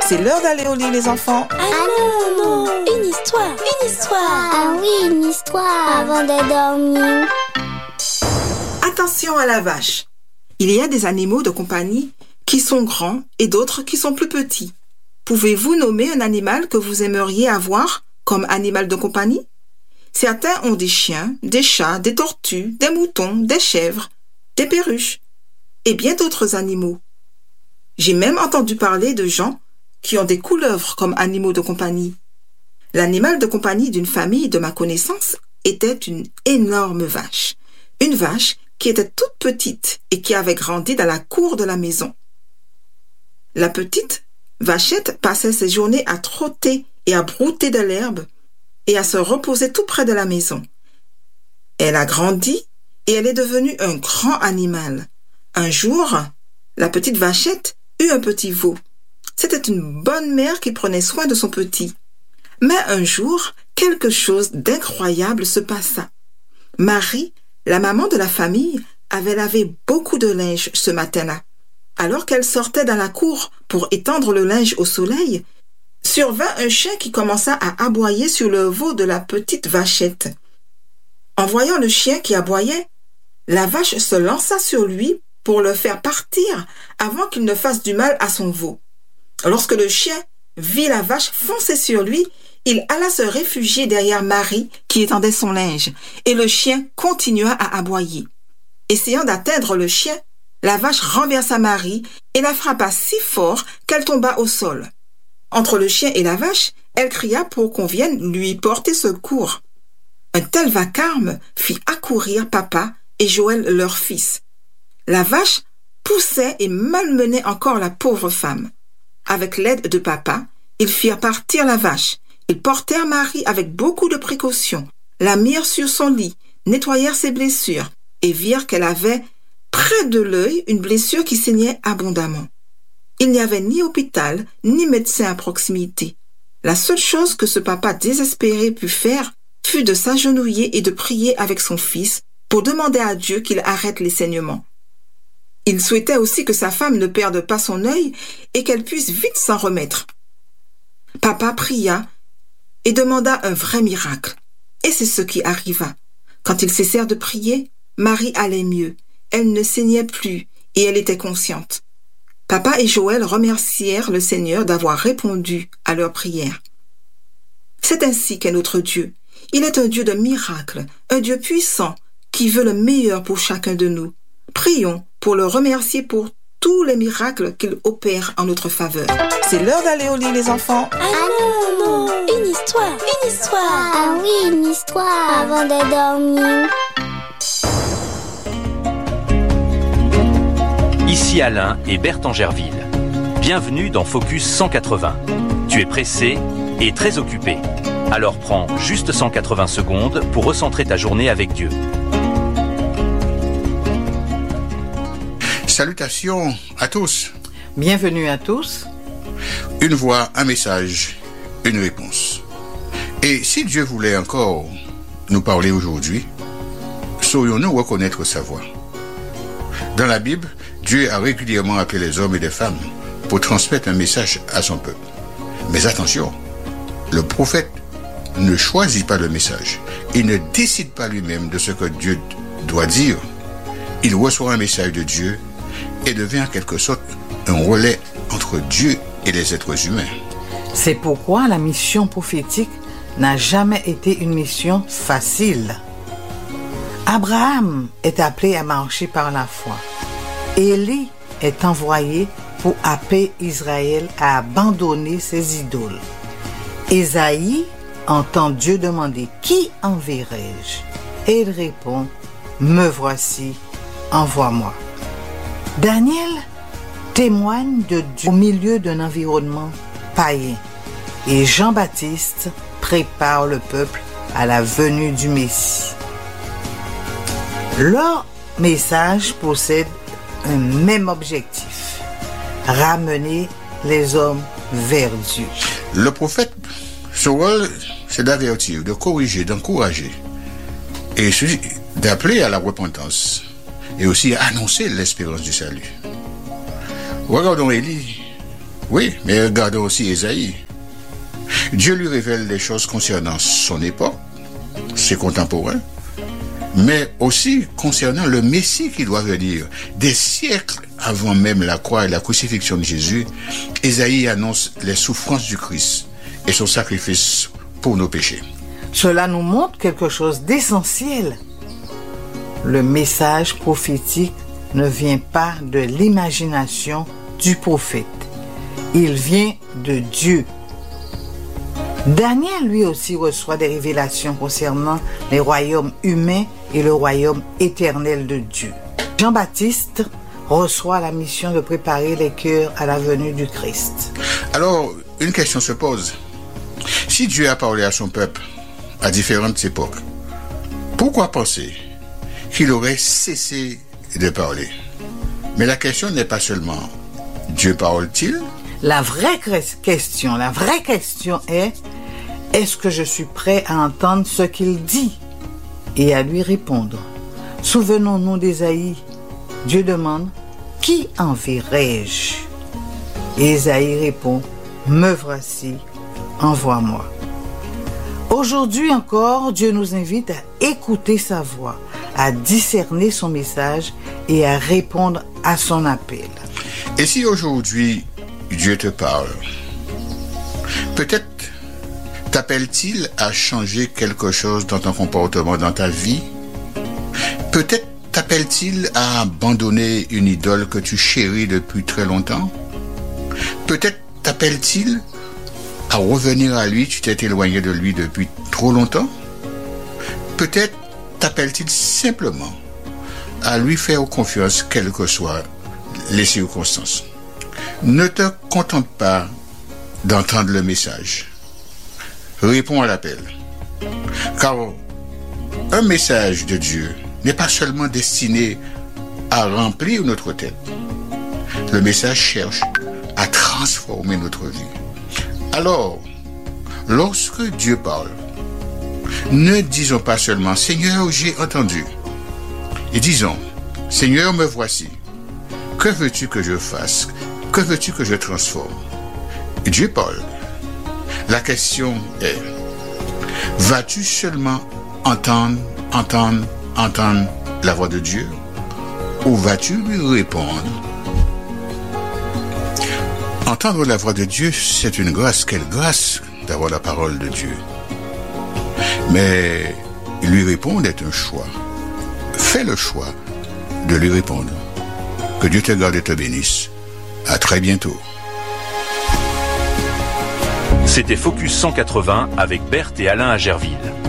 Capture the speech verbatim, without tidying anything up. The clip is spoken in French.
C'est l'heure d'aller au lit, les enfants. Ah non, non, une histoire, une histoire. Ah oui, une histoire avant de dormir. Attention à la vache. Il y a des animaux de compagnie qui sont grands et d'autres qui sont plus petits. Pouvez-vous nommer un animal que vous aimeriez avoir comme animal de compagnie? Certains ont des chiens, des chats, des tortues, des moutons, des chèvres, des perruches et bien d'autres animaux. J'ai même entendu parler de gens qui ont des couleuvres comme animaux de compagnie. L'animal de compagnie d'une famille de ma connaissance était une énorme vache. Une vache qui était toute petite et qui avait grandi dans la cour de la maison. La petite vachette passait ses journées à trotter et à brouter de l'herbe et à se reposer tout près de la maison. Elle a grandi et elle est devenue un grand animal. Un jour, la petite vachette eut un petit veau. C'était une bonne mère qui prenait soin de son petit. Mais un jour, quelque chose d'incroyable se passa. Marie, la maman de la famille, avait lavé beaucoup de linge ce matin-là. Alors qu'elle sortait dans la cour pour étendre le linge au soleil, survint un chien qui commença à aboyer sur le veau de la petite vachette. En voyant le chien qui aboyait, la vache se lança sur lui pour le faire partir avant qu'il ne fasse du mal à son veau. Lorsque le chien vit la vache foncer sur lui, il alla se réfugier derrière Marie qui étendait son linge, et le chien continua à aboyer. Essayant d'atteindre le chien, la vache renversa Marie et la frappa si fort qu'elle tomba au sol. Entre le chien et la vache, elle cria pour qu'on vienne lui porter secours. Un tel vacarme fit accourir papa et Joël leur fils. La vache poussait et malmenait encore la pauvre femme. Avec l'aide de papa, ils firent partir la vache. Ils portèrent Marie avec beaucoup de précautions, la mirent sur son lit, nettoyèrent ses blessures et virent qu'elle avait près de l'œil une blessure qui saignait abondamment. Il n'y avait ni hôpital, ni médecin à proximité. La seule chose que ce papa désespéré put faire fut de s'agenouiller et de prier avec son fils pour demander à Dieu qu'il arrête les saignements. Il souhaitait aussi que sa femme ne perde pas son œil et qu'elle puisse vite s'en remettre. Papa pria et demanda un vrai miracle. Et c'est ce qui arriva. Quand ils cessèrent de prier, Marie allait mieux. Elle ne saignait plus et elle était consciente. Papa et Joël remercièrent le Seigneur d'avoir répondu à leur prière. C'est ainsi qu'est notre Dieu. Il est un Dieu de miracles, un Dieu puissant qui veut le meilleur pour chacun de nous. Prions pour le remercier pour tous les miracles qu'il opère en notre faveur. C'est l'heure d'aller au lit, les enfants. Ah non, non, une histoire, une histoire. Ah oui, une histoire avant de dormir. Ici Alain et Berthe Angerville. Bienvenue dans Focus cent quatre-vingts. Tu es pressé et très occupé. Alors prends juste cent quatre-vingts secondes pour recentrer ta journée avec Dieu. Salutations à tous. Bienvenue à tous. Une voix, un message, une réponse. Et si Dieu voulait encore nous parler aujourd'hui, saurions-nous reconnaître sa voix? Dans la Bible, Dieu a régulièrement appelé les hommes et les femmes pour transmettre un message à son peuple. Mais attention, le prophète ne choisit pas le message. Il ne décide pas lui-même de ce que Dieu doit dire. Il reçoit un message de Dieu et devient en quelque sorte un relais entre Dieu et les êtres humains. C'est pourquoi la mission prophétique n'a jamais été une mission facile. Abraham est appelé à marcher par la foi. Élie est envoyé pour appeler Israël à abandonner ses idoles. Ésaïe entend Dieu demander « Qui enverrai-je » Et il répond « Me voici, envoie-moi ». Daniel témoigne de Dieu au milieu d'un environnement païen et Jean-Baptiste prépare le peuple à la venue du Messie. Leur message possède un même objectif, ramener les hommes vers Dieu. Le prophète, son rôle, c'est d'avertir, de corriger, d'encourager et d'appeler à la repentance et aussi à annoncer l'espérance du salut. Regardons Élie, Oui, mais regardons aussi Ésaïe. Dieu lui révèle des choses concernant son époque, ses contemporains, mais aussi concernant le Messie qui doit venir. Des siècles avant même la croix et la crucifixion de Jésus, Ésaïe annonce les souffrances du Christ et son sacrifice pour nos péchés. Cela nous montre quelque chose d'essentiel. Le message prophétique ne vient pas de l'imagination du prophète. Il vient de Dieu. Daniel, lui aussi, reçoit des révélations concernant les royaumes humains et le royaume éternel de Dieu. Jean-Baptiste reçoit la mission de préparer les cœurs à la venue du Christ. Alors, une question se pose. Si Dieu a parlé à son peuple à différentes époques, pourquoi penser qu'il aurait cessé de parler? Mais la question n'est pas seulement Dieu parle-t-il? La vraie question, la vraie question est: est-ce que je suis prêt à entendre ce qu'il dit et à lui répondre? Souvenons-nous d'Ésaïe. Dieu demande: qui enverrai-je? Et Ésaïe répond: me voici, envoie-moi. Aujourd'hui encore, Dieu nous invite à écouter sa voix, à discerner son message et à répondre à son appel. Et si aujourd'hui Dieu te parle, peut-être t'appelle-t-il à changer quelque chose dans ton comportement, dans ta vie? Peut-être t'appelle-t-il à abandonner une idole que tu chéris depuis très longtemps? Peut-être t'appelle-t-il à revenir à lui, tu t'es éloigné de lui depuis trop longtemps? Peut-être t'appelle-t-il simplement à lui faire confiance, quelles que soient les circonstances. Ne te contente pas d'entendre le message. Réponds à l'appel. Car un message de Dieu n'est pas seulement destiné à remplir notre tête. Le message cherche à transformer notre vie. Alors, lorsque Dieu parle, ne disons pas seulement « Seigneur, j'ai entendu ». Et disons « Seigneur, me voici. Que veux-tu que je fasse? Que veux-tu que je transforme ?» Et Dieu parle. La question est: vas-tu seulement entendre, entendre, entendre la voix de Dieu? Ou vas-tu lui répondre? Entendre la voix de Dieu, c'est une grâce. Quelle grâce d'avoir la parole de Dieu. Mais lui répondre est un choix. Fais le choix de lui répondre. Que Dieu te garde et te bénisse. À très bientôt. C'était Focus cent quatre-vingts avec Berthe et Alain à Gerville.